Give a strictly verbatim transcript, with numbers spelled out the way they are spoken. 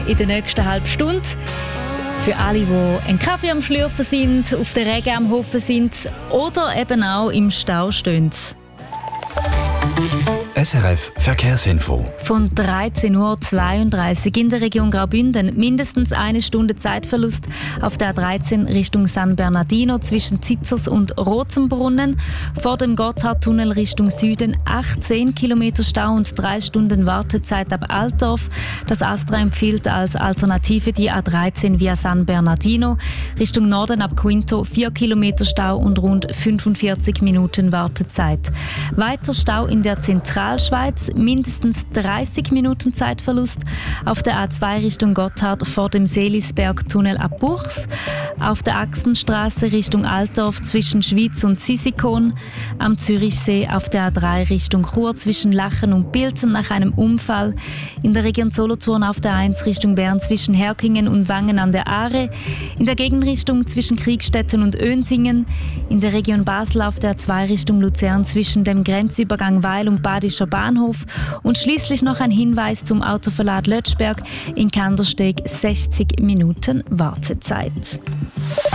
in der nächsten halben Stunde. Für alle, die einen Kaffee am Schlürfen sind, auf den Regen am Hoffen sind oder eben auch im Stau stehen. S R F Verkehrsinfo. Von dreizehn Uhr zweiunddreißig in der Region Graubünden mindestens eine Stunde Zeitverlust auf der A dreizehn Richtung San Bernardino zwischen Zitzers und Rozenbrunnen. Vor dem Gotthardtunnel Richtung Süden achtzehn Kilometer Stau und drei Stunden Wartezeit ab Altdorf. Das Astra empfiehlt als Alternative die A dreizehn via San Bernardino. Richtung Norden ab Quinto vier Kilometer Stau und rund fünfundvierzig Minuten Wartezeit. Weiter Stau in der Zentralschweiz, mindestens dreißig Minuten Zeitverlust auf der A zwei Richtung Gotthard vor dem Seelisberg-Tunnel ab Buchs, auf der Achsenstraße Richtung Altdorf zwischen Schwyz und Sisikon, am Zürichsee auf der A drei Richtung Chur zwischen Lachen und Bilten nach einem Unfall, in der Region Solothurn auf der eins Richtung Bern zwischen Herkingen und Wangen an der Aare, in der Gegenrichtung zwischen Kriegstetten und Önsingen, in der Region Basel auf der A zwei Richtung Luzern zwischen dem Grenzübergang Weil und Badischer Bahnhof und schließlich noch ein Hinweis zum Autoverlad Lötschberg in Kandersteg sechzig Minuten Wartezeit.